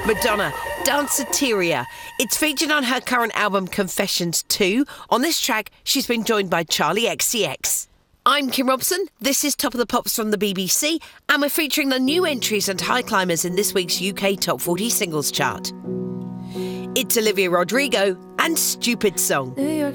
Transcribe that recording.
Madonna, Danceteria. It's featured on her current album Confessions 2. On this track, she's been joined by Charlie XCX. I'm Kim Robson. This is Top of the Pops from the BBC, and we're featuring the new entries and high climbers in this week's UK Top 40 Singles Chart. It's Olivia Rodrigo and Stupid Song.